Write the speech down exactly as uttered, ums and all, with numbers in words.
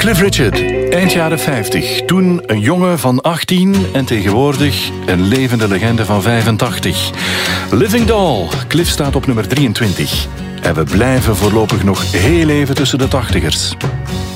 Cliff Richard, eind jaren vijftig. Toen een jongen van achttien en tegenwoordig een levende legende van vijfentachtig. Living Doll, Cliff staat op nummer drieëntwintig. En we blijven voorlopig nog heel even tussen de tachtigers.